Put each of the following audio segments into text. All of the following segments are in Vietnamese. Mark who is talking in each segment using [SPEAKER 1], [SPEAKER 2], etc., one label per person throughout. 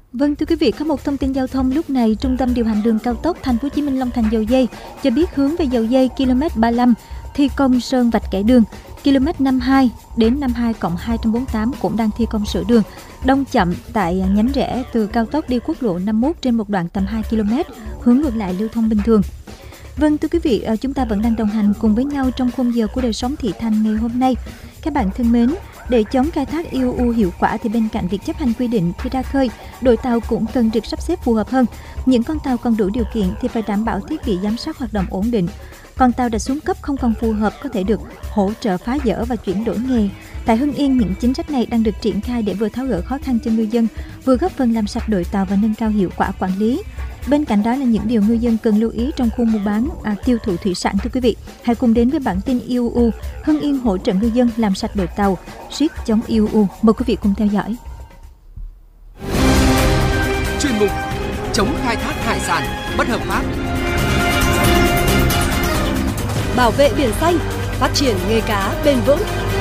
[SPEAKER 1] Vâng, thưa quý vị, có một thông tin giao thông lúc này. Trung tâm điều hành đường cao tốc Thành phố Hồ Chí Minh Long Thành Dầu Giây cho biết hướng về Dầu Giây km 35 thi công sơn vạch kẻ đường, km 52 đến 52+248 cũng đang thi công sửa đường. Đông chậm tại nhánh rẽ từ cao tốc đi quốc lộ 51 trên một đoạn tầm 2 km, hướng ngược lại lưu thông bình thường. Vâng, thưa quý vị, chúng ta vẫn đang đồng hành cùng với nhau trong khung giờ của đời sống thị thành ngày hôm nay. Các bạn thân mến, để chống khai thác IUU hiệu quả thì bên cạnh việc chấp hành quy định khi ra khơi, đội tàu cũng cần được sắp xếp phù hợp hơn. Những con tàu còn đủ điều kiện thì phải đảm bảo thiết bị giám sát hoạt động ổn định. Còn tàu đã xuống cấp không còn phù hợp có thể được hỗ trợ phá dỡ và chuyển đổi nghề. Tại Hưng Yên, những chính sách này đang được triển khai để vừa tháo gỡ khó khăn cho ngư dân, vừa góp phần làm sạch đội tàu và nâng cao hiệu quả quản lý. Bên cạnh đó là những điều ngư dân cần lưu ý trong khu mua bán, tiêu thụ thủy sản. Thưa quý vị, hãy cùng đến với bản tin IUU Hưng Yên hỗ trợ ngư dân làm sạch đội tàu, siết chống IUU. Mời quý vị cùng theo dõi.
[SPEAKER 2] Chuyên mục chống khai thác hải sản bất hợp pháp,
[SPEAKER 3] bảo vệ biển xanh, phát triển nghề cá bền vững.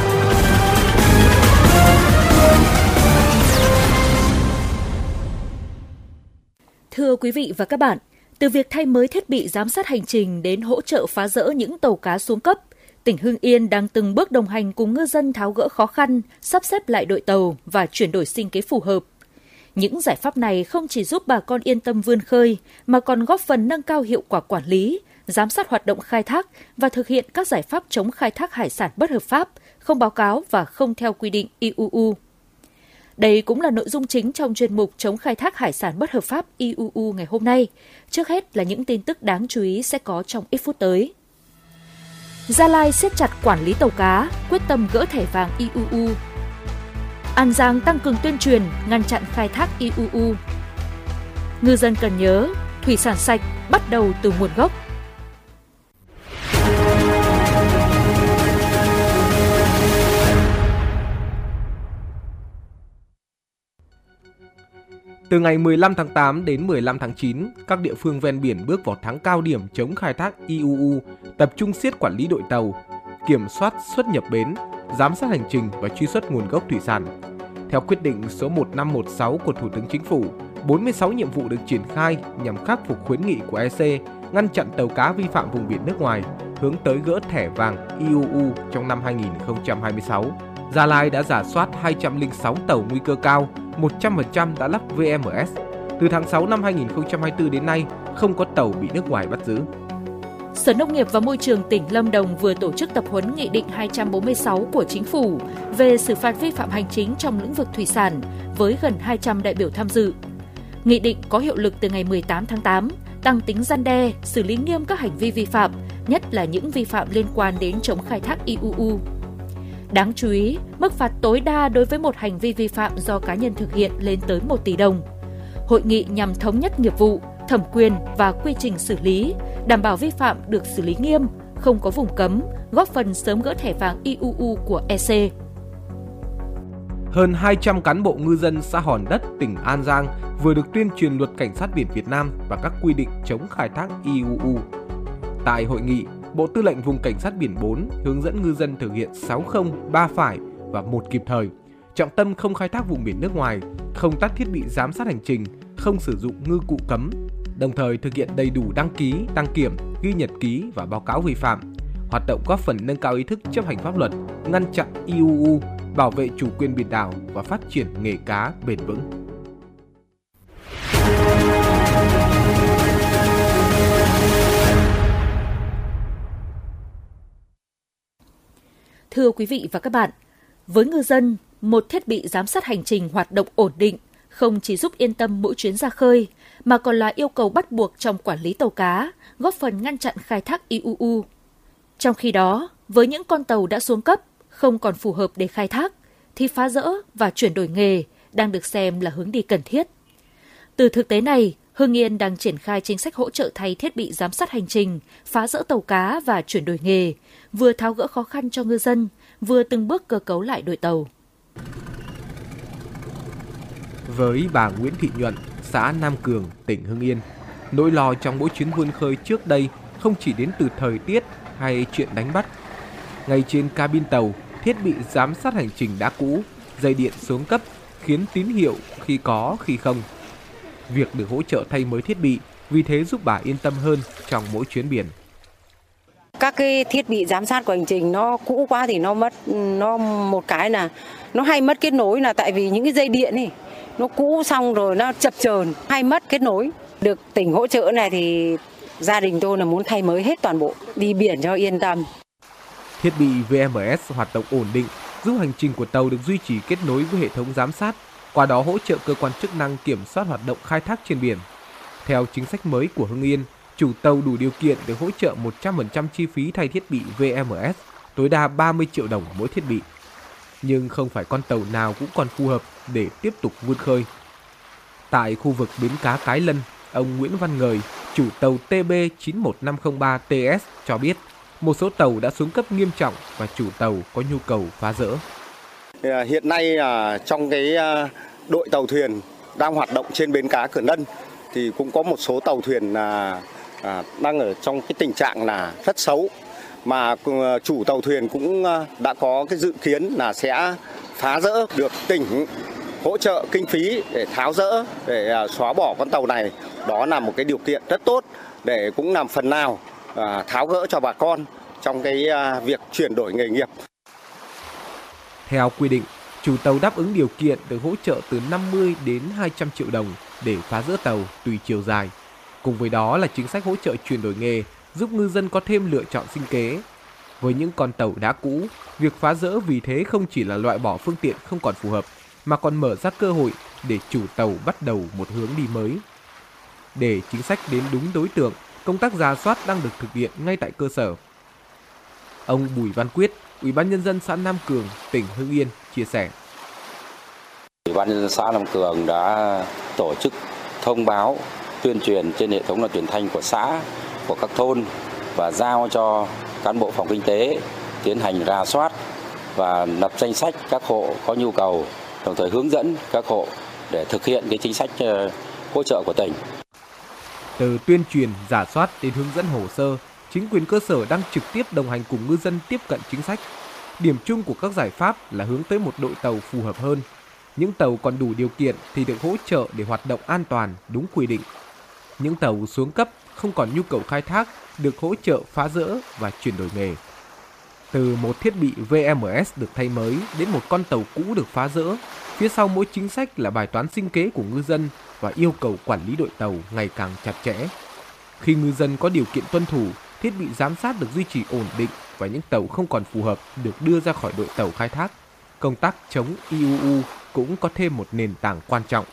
[SPEAKER 4] Thưa quý vị và các bạn, từ việc thay mới thiết bị giám sát hành trình đến hỗ trợ phá dỡ những tàu cá xuống cấp, tỉnh Hưng Yên đang từng bước đồng hành cùng ngư dân tháo gỡ khó khăn, sắp xếp lại đội tàu và chuyển đổi sinh kế phù hợp. Những giải pháp này không chỉ giúp bà con yên tâm vươn khơi, mà còn góp phần nâng cao hiệu quả quản lý, giám sát hoạt động khai thác và thực hiện các giải pháp chống khai thác hải sản bất hợp pháp, không báo cáo và không theo quy định IUU. Đây cũng là nội dung chính trong chuyên mục chống khai thác hải sản bất hợp pháp IUU ngày hôm nay. Trước hết là những tin tức đáng chú ý sẽ có trong ít phút tới. Gia Lai siết chặt quản lý tàu cá, quyết tâm gỡ thẻ vàng IUU. An Giang tăng cường tuyên truyền, ngăn chặn khai thác IUU. Ngư dân cần nhớ, thủy sản sạch bắt đầu từ nguồn gốc.
[SPEAKER 5] Từ ngày 15 tháng 8 đến 15 tháng 9, các địa phương ven biển bước vào tháng cao điểm chống khai thác IUU, tập trung siết quản lý đội tàu, kiểm soát xuất nhập bến, giám sát hành trình và truy xuất nguồn gốc thủy sản. Theo quyết định số 1516 của Thủ tướng Chính phủ, 46 nhiệm vụ được triển khai nhằm khắc phục khuyến nghị của EC, ngăn chặn tàu cá vi phạm vùng biển nước ngoài, hướng tới gỡ thẻ vàng IUU trong năm 2026. Gia Lai đã rà soát 206 tàu nguy cơ cao, 100% đã lắp VMS. Từ tháng 6 năm 2024 đến nay, không có tàu bị nước ngoài bắt giữ.
[SPEAKER 4] Sở Nông nghiệp và Môi trường tỉnh Lâm Đồng vừa tổ chức tập huấn Nghị định 246 của Chính phủ về xử phạt vi phạm hành chính trong lĩnh vực thủy sản với gần 200 đại biểu tham dự. Nghị định có hiệu lực từ ngày 18 tháng 8, tăng tính răn đe, xử lý nghiêm các hành vi vi phạm, nhất là những vi phạm liên quan đến chống khai thác IUU. Đáng chú ý, mức phạt tối đa đối với một hành vi vi phạm do cá nhân thực hiện lên tới 1 tỷ đồng. Hội nghị nhằm thống nhất nghiệp vụ, thẩm quyền và quy trình xử lý, đảm bảo vi phạm được xử lý nghiêm, không có vùng cấm, góp phần sớm gỡ thẻ vàng IUU của EC.
[SPEAKER 5] Hơn 200 cán bộ ngư dân xã Hòn Đất, tỉnh An Giang vừa được tuyên truyền luật cảnh sát biển Việt Nam và các quy định chống khai thác IUU. Tại hội nghị, Bộ Tư lệnh Vùng Cảnh sát biển 4 hướng dẫn ngư dân thực hiện 60, 3 phải và 1 kịp thời. Trọng tâm không khai thác vùng biển nước ngoài, không tắt thiết bị giám sát hành trình, không sử dụng ngư cụ cấm, đồng thời thực hiện đầy đủ đăng ký, đăng kiểm, ghi nhật ký và báo cáo vi phạm. Hoạt động góp phần nâng cao ý thức chấp hành pháp luật, ngăn chặn IUU, bảo vệ chủ quyền biển đảo và phát triển nghề cá bền vững.
[SPEAKER 4] Thưa quý vị và các bạn, với ngư dân, một thiết bị giám sát hành trình hoạt động ổn định không chỉ giúp yên tâm mỗi chuyến ra khơi, mà còn là yêu cầu bắt buộc trong quản lý tàu cá, góp phần ngăn chặn khai thác IUU. Trong khi đó, với những con tàu đã xuống cấp, không còn phù hợp để khai thác, thì phá dỡ và chuyển đổi nghề đang được xem là hướng đi cần thiết. Từ thực tế này, Hưng Yên đang triển khai chính sách hỗ trợ thay thiết bị giám sát hành trình, phá dỡ tàu cá và chuyển đổi nghề, vừa tháo gỡ khó khăn cho ngư dân, vừa từng bước cơ cấu lại đội tàu.
[SPEAKER 5] Với bà Nguyễn Thị Nhuận, xã Nam Cường, tỉnh Hưng Yên, nỗi lo trong mỗi chuyến vươn khơi trước đây không chỉ đến từ thời tiết hay chuyện đánh bắt. Ngay trên cabin tàu, thiết bị giám sát hành trình đã cũ, dây điện xuống cấp khiến tín hiệu khi có khi không. việc được hỗ trợ thay mới thiết bị, vì thế giúp bà yên tâm hơn trong mỗi chuyến biển.
[SPEAKER 6] Các cái thiết bị giám sát của hành trình nó cũ quá thì nó một cái là nó hay mất kết nối, là tại vì những cái dây điện này nó cũ xong rồi nó chập chờn hay mất kết nối. Được tỉnh hỗ trợ này thì gia đình tôi là muốn thay mới hết toàn bộ, đi biển cho yên tâm.
[SPEAKER 5] Thiết bị VMS hoạt động ổn định, giúp hành trình của tàu được duy trì kết nối với hệ thống giám sát, qua đó hỗ trợ cơ quan chức năng kiểm soát hoạt động khai thác trên biển. Theo chính sách mới của Hưng Yên, chủ tàu đủ điều kiện được hỗ trợ 100% chi phí thay thiết bị VMS, tối đa 30 triệu đồng mỗi thiết bị. Nhưng không phải con tàu nào cũng còn phù hợp để tiếp tục vươn khơi. Tại khu vực bến cá Cái Lân, ông Nguyễn Văn Ngời, chủ tàu TB 91503TS cho biết, một số tàu đã xuống cấp nghiêm trọng và chủ tàu có nhu cầu phá rỡ.
[SPEAKER 7] Hiện nay trong cái đội tàu thuyền đang hoạt động trên bến cá Cửa Nân thì cũng có một số tàu thuyền đang ở trong cái tình trạng là rất xấu, mà chủ tàu thuyền cũng đã có cái dự kiến là sẽ phá rỡ, được tỉnh hỗ trợ kinh phí để tháo rỡ, để xóa bỏ con tàu này. Đó là một cái điều kiện rất tốt để cũng làm phần nào tháo gỡ cho bà con trong cái việc chuyển đổi nghề nghiệp.
[SPEAKER 5] Theo quy định, chủ tàu đáp ứng điều kiện được hỗ trợ từ 50 đến 200 triệu đồng để phá rỡ tàu tùy chiều dài. Cùng với đó là chính sách hỗ trợ chuyển đổi nghề, giúp ngư dân có thêm lựa chọn sinh kế. Với những con tàu đã cũ, việc phá rỡ vì thế không chỉ là loại bỏ phương tiện không còn phù hợp, mà còn mở ra cơ hội để chủ tàu bắt đầu một hướng đi mới. Để chính sách đến đúng đối tượng, công tác rà soát đang được thực hiện ngay tại cơ sở. Ông Bùi Văn Quyết, Ủy ban nhân dân xã Nam Cường, tỉnh Hưng Yên chia sẻ.
[SPEAKER 8] Ủy ban nhân dân xã Nam Cường đã tổ chức thông báo tuyên truyền trên hệ thống loa truyền thanh của xã, của các thôn và giao cho cán bộ phòng kinh tế tiến hành rà soát và lập danh sách các hộ có nhu cầu, đồng thời hướng dẫn các hộ để thực hiện cái chính sách hỗ trợ của tỉnh.
[SPEAKER 5] Từ tuyên truyền, rà soát đến hướng dẫn hồ sơ, chính quyền cơ sở đang trực tiếp đồng hành cùng ngư dân tiếp cận chính sách. Điểm chung của các giải pháp là hướng tới một đội tàu phù hợp hơn. Những tàu còn đủ điều kiện thì được hỗ trợ để hoạt động an toàn, đúng quy định. Những tàu xuống cấp, không còn nhu cầu khai thác, được hỗ trợ phá rỡ và chuyển đổi nghề. Từ một thiết bị VMS được thay mới đến một con tàu cũ được phá rỡ, phía sau mỗi chính sách là bài toán sinh kế của ngư dân và yêu cầu quản lý đội tàu ngày càng chặt chẽ. Khi ngư dân có điều kiện tuân thủ, thiết bị giám sát được duy trì ổn định và những tàu không còn phù hợp được đưa ra khỏi đội tàu khai thác, công tác chống IUU cũng có thêm một nền tảng quan trọng.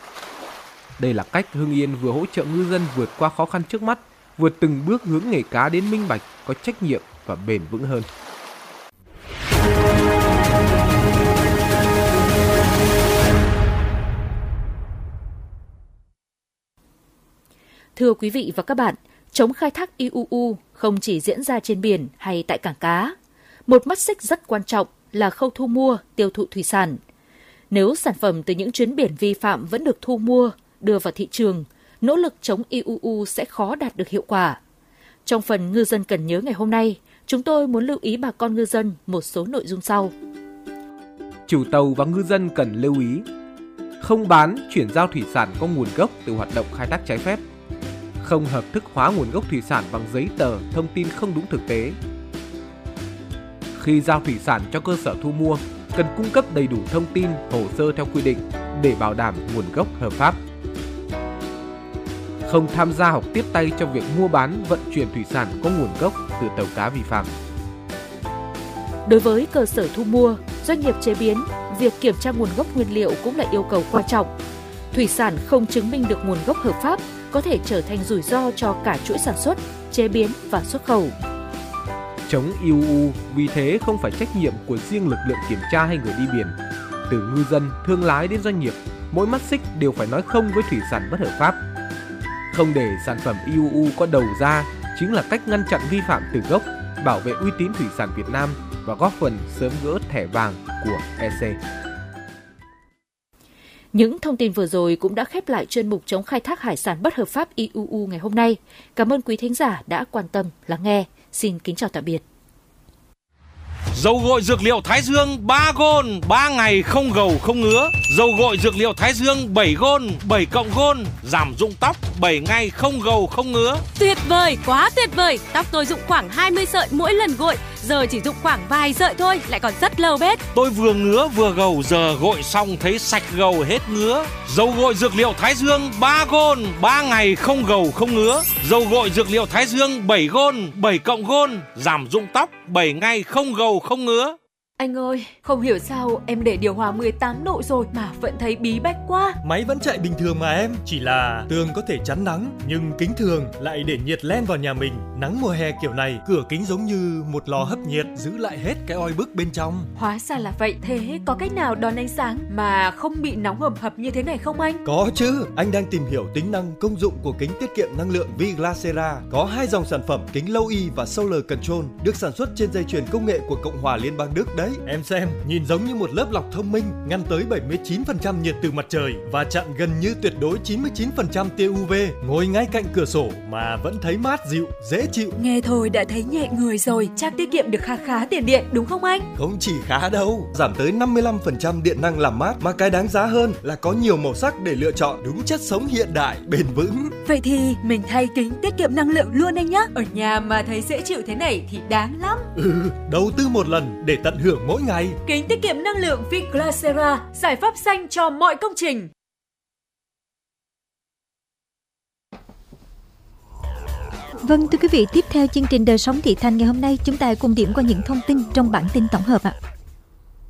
[SPEAKER 5] Đây là cách Hưng Yên vừa hỗ trợ ngư dân vượt qua khó khăn trước mắt, vừa từng bước hướng nghề cá đến minh bạch, có trách nhiệm và bền vững hơn.
[SPEAKER 4] Thưa quý vị và các bạn, chống khai thác IUU không chỉ diễn ra trên biển hay tại cảng cá. Một mắt xích rất quan trọng là khâu thu mua, tiêu thụ thủy sản. Nếu sản phẩm từ những chuyến biển vi phạm vẫn được thu mua, đưa vào thị trường, nỗ lực chống IUU sẽ khó đạt được hiệu quả. Trong phần ngư dân cần nhớ ngày hôm nay, chúng tôi muốn lưu ý bà con ngư dân một số nội dung sau.
[SPEAKER 5] Chủ tàu và ngư dân cần lưu ý: không bán, chuyển giao thủy sản có nguồn gốc từ hoạt động khai thác trái phép, không hợp thức hóa nguồn gốc thủy sản bằng giấy tờ, thông tin không đúng thực tế. Khi giao thủy sản cho cơ sở thu mua, cần cung cấp đầy đủ thông tin, hồ sơ theo quy định để bảo đảm nguồn gốc hợp pháp. Không tham gia hoặc tiếp tay cho việc mua bán, vận chuyển thủy sản có nguồn gốc từ tàu cá vi phạm.
[SPEAKER 4] Đối với cơ sở thu mua, doanh nghiệp chế biến, việc kiểm tra nguồn gốc nguyên liệu cũng là yêu cầu quan trọng. Thủy sản không chứng minh được nguồn gốc hợp pháp có thể trở thành rủi ro cho cả chuỗi sản xuất, chế biến và xuất khẩu.
[SPEAKER 5] Chống IUU vì thế không phải trách nhiệm của riêng lực lượng kiểm tra hay người đi biển. Từ ngư dân, thương lái đến doanh nghiệp, mỗi mắt xích đều phải nói không với thủy sản bất hợp pháp. Không để sản phẩm IUU có đầu ra chính là cách ngăn chặn vi phạm từ gốc, bảo vệ uy tín thủy sản Việt Nam và góp phần sớm gỡ thẻ vàng của EC.
[SPEAKER 4] Những thông tin vừa rồi cũng đã khép lại chuyên mục chống khai thác hải sản bất hợp pháp IUU ngày hôm nay. Cảm ơn quý thính giả đã quan tâm lắng nghe. Xin kính chào tạm biệt.
[SPEAKER 9] Dầu gội dược liệu Thái Dương 3 gôn, 3 ngày không gầu không ngứa. Dầu gội dược liệu Thái Dương 7 gôn, 7 cộng gôn, giảm rụng tóc 7 ngày không gầu không ngứa.
[SPEAKER 3] Tuyệt vời, quá tuyệt vời. Tóc tôi rụng khoảng 20 sợi mỗi lần gội, giờ chỉ rụng khoảng vài sợi thôi, lại còn rất lâu bết.
[SPEAKER 9] Tôi vừa ngứa vừa gầu, giờ gội xong thấy sạch gầu hết ngứa. Dầu gội dược liệu Thái Dương 3 gôn, 3 ngày không gầu không ngứa. Dầu gội dược liệu Thái Dương 7 gôn, 7 cộng gôn, giảm rụng tóc 7 ngày không gầu không ngứa.
[SPEAKER 10] Anh ơi, không hiểu sao em để điều hòa 18 độ rồi mà vẫn thấy bí bách quá.
[SPEAKER 11] Máy vẫn chạy bình thường mà em, chỉ là tường có thể chắn nắng, nhưng kính thường lại để nhiệt len vào nhà mình. Nắng mùa hè kiểu này, cửa kính giống như một lò hấp nhiệt, giữ lại hết cái oi bức bên trong.
[SPEAKER 10] Hóa ra là vậy, thế có cách nào đón ánh sáng mà không bị nóng hầm hập như thế này không anh?
[SPEAKER 11] Có chứ, anh đang tìm hiểu tính năng công dụng của kính tiết kiệm năng lượng Viglasera. Có 2 dòng sản phẩm kính Low E và Solar Control được sản xuất trên dây chuyền công nghệ của Cộng hòa Liên bang Đức đấy. Em xem, nhìn giống như một lớp lọc thông minh, ngăn tới 79% nhiệt từ mặt trời và chặn gần như tuyệt đối 99% tia UV. Ngồi ngay cạnh cửa sổ mà vẫn thấy mát dịu, dễ chịu.
[SPEAKER 10] Nghe thôi đã thấy nhẹ người rồi, chắc tiết kiệm được khá tiền điện đúng không anh?
[SPEAKER 11] Không chỉ khá đâu, giảm tới 55% điện năng làm mát, mà cái đáng giá hơn là có nhiều màu sắc để lựa chọn, đúng chất sống hiện đại, bền vững.
[SPEAKER 10] Vậy thì mình thay kính tiết kiệm năng lượng luôn anh nhé. Ở nhà mà thấy dễ chịu thế này thì đáng lắm.
[SPEAKER 11] Đầu tư một lần để tận hưởng mỗi ngày.
[SPEAKER 10] Kính tiết kiệm năng lượng Viglasera, giải pháp xanh cho mọi công trình.
[SPEAKER 1] Vâng, thưa quý vị, tiếp theo chương trình Đời sống Thị Thành ngày hôm nay, chúng ta cùng điểm qua những thông tin trong bản tin tổng hợp ạ.